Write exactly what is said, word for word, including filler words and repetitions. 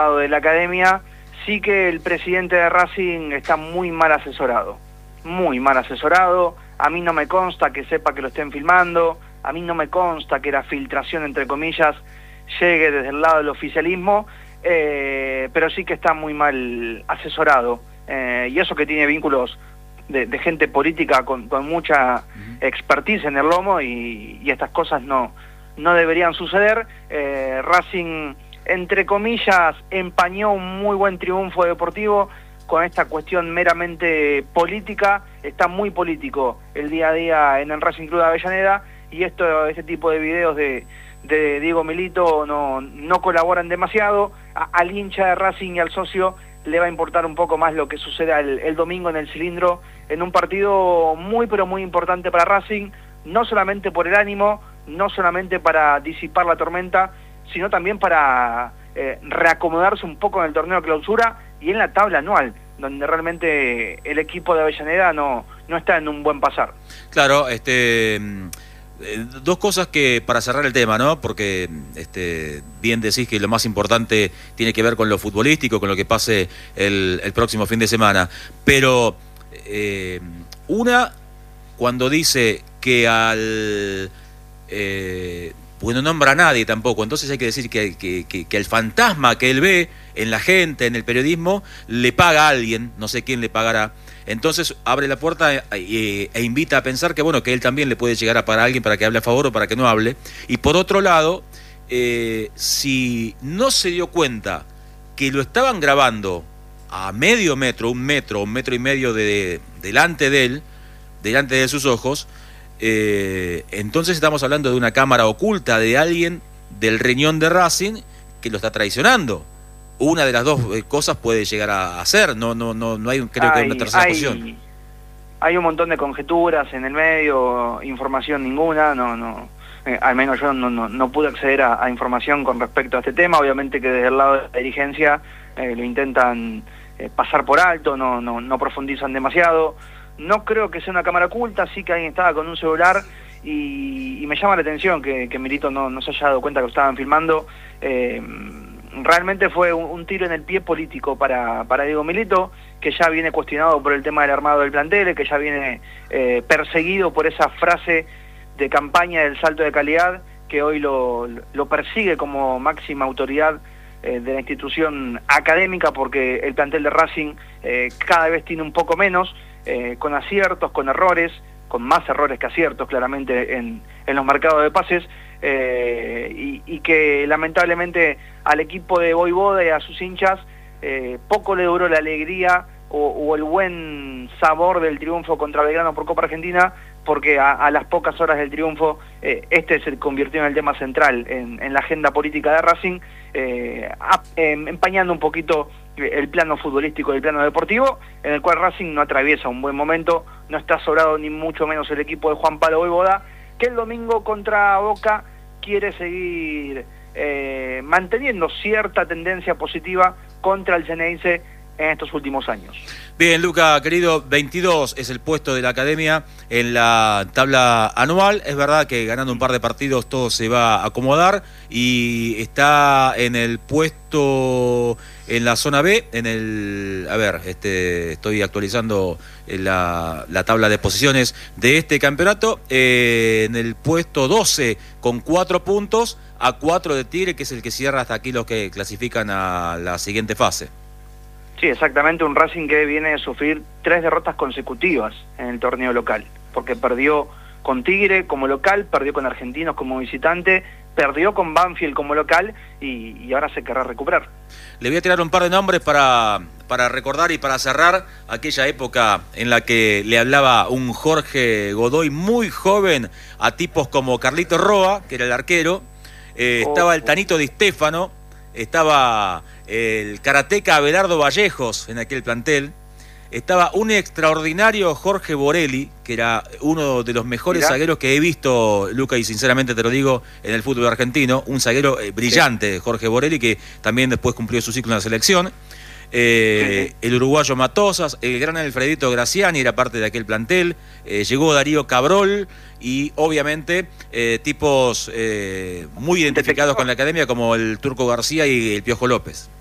de la academia, sí que el presidente de Racing está muy mal asesorado, muy mal asesorado. A mí no me consta que sepa que lo estén filmando, a mí no me consta que la filtración, entre comillas, llegue desde el lado del oficialismo, eh, pero sí que está muy mal asesorado, eh, y eso que tiene vínculos de, de gente política con, con mucha expertise en el lomo, y, y estas cosas no, no deberían suceder. eh, Racing, entre comillas, empañó un muy buen triunfo deportivo con esta cuestión meramente política. Está muy político el día a día en el Racing Club de Avellaneda, y esto, este tipo de videos de, de Diego Milito no, no colaboran demasiado. A, al hincha de Racing y al socio le va a importar un poco más lo que suceda el, el domingo en el Cilindro, en un partido muy pero muy importante para Racing, no solamente por el ánimo, no solamente para disipar la tormenta, sino también para eh, reacomodarse un poco en el torneo de clausura y en la tabla anual, donde realmente el equipo de Avellaneda no, no está en un buen pasar. Claro, este... Eh, dos cosas que para cerrar el tema, ¿no? Porque este, bien decís que lo más importante tiene que ver con lo futbolístico, con lo que pase el, el próximo fin de semana. Pero eh, una, cuando dice que al... Eh, pues no nombra a nadie tampoco, entonces hay que decir que, que, que, que el fantasma que él ve en la gente, en el periodismo, le paga a alguien, no sé quién le pagará. Entonces abre la puerta e, e, e invita a pensar que bueno, que él también le puede llegar a pagar a alguien para que hable a favor o para que no hable. Y por otro lado, eh, si no se dio cuenta que lo estaban grabando a medio metro, un metro, un metro y medio de, delante de él, delante de sus ojos, eh, entonces estamos hablando de una cámara oculta de alguien del riñón de Racing que lo está traicionando. Una de las dos cosas puede llegar a hacer, no no no no hay, creo hay, que una tercera hay, opción. Hay un montón de conjeturas en el medio, información ninguna, no no eh, al menos yo no, no, no pude acceder a, a información con respecto a este tema. Obviamente que desde el lado de la dirigencia eh, lo intentan eh, pasar por alto, no, no, no profundizan demasiado. No creo que sea una cámara oculta, sí que alguien estaba con un celular, y, y me llama la atención que, que Milito no, no se haya dado cuenta que lo estaban filmando. Eh, Realmente fue un, un tiro en el pie político para, para Diego Milito, que ya viene cuestionado por el tema del armado del plantel, que ya viene eh, perseguido por esa frase de campaña del salto de calidad, que hoy lo, lo persigue como máxima autoridad eh, de la institución académica, porque el plantel de Racing eh, cada vez tiene un poco menos, eh, con aciertos, con errores, con más errores que aciertos claramente en, en los mercados de pases, eh, y, y que lamentablemente al equipo de Voivoda y a sus hinchas eh, poco le duró la alegría o, o el buen sabor del triunfo contra Belgrano por Copa Argentina, porque a, a las pocas horas del triunfo eh, este se convirtió en el tema central en, en la agenda política de Racing, eh, a, eh, empañando un poquito el plano futbolístico y el plano deportivo, en el cual Racing no atraviesa un buen momento, no está sobrado ni mucho menos el equipo de Juan Pablo Voivoda, que el domingo contra Boca quiere seguir eh, manteniendo cierta tendencia positiva contra el Ceneice en estos últimos años. Bien, Luca, querido, veintidós es el puesto de la academia en la tabla anual. Es verdad que ganando un par de partidos todo se va a acomodar y está en el puesto en la zona B, en el... A ver, este, estoy actualizando la, la tabla de posiciones de este campeonato. Eh, en el puesto doce con cuatro puntos, a cuatro de Tigre, que es el que cierra hasta aquí los que clasifican a la siguiente fase. Sí, exactamente, un Racing que viene de sufrir tres derrotas consecutivas en el torneo local, porque perdió con Tigre como local, perdió con Argentinos como visitante, perdió con Banfield como local y, y ahora se querrá recuperar. Le voy a tirar un par de nombres para, para recordar y para cerrar aquella época en la que le hablaba un Jorge Godoy muy joven a tipos como Carlito Roa, que era el arquero, eh, oh. estaba el Tanito Di Stéfano, estaba el karateca Abelardo Vallejos en aquel plantel, estaba un extraordinario Jorge Borelli, que era uno de los mejores Mirá. zagueros que he visto, Luca, y sinceramente te lo digo, en el fútbol argentino, un zaguero eh, brillante, sí. Jorge Borelli, que también después cumplió su ciclo en la selección. Eh, sí, sí. El uruguayo Matosas, el gran Alfredito Graciani era parte de aquel plantel, eh, llegó Darío Cabrol y obviamente eh, tipos eh, muy identificados con la academia como el Turco García y el Piojo López.